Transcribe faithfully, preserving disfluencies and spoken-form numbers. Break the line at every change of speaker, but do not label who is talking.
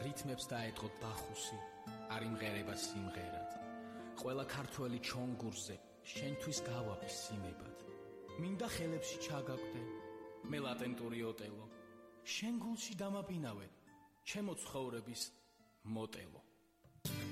რითმებს დაეწყოთ ბახუსი, არ იმღერება სიმღერად. ყველა ქართველი ჩონგურზე შენთვის გავაფის სიმებად. მინდა ხელებში ჩაგაგდე, მე ლატენტური ოტელო, შენ გულში დამაბინავე, ჩემო ცხოვრების მოტელო.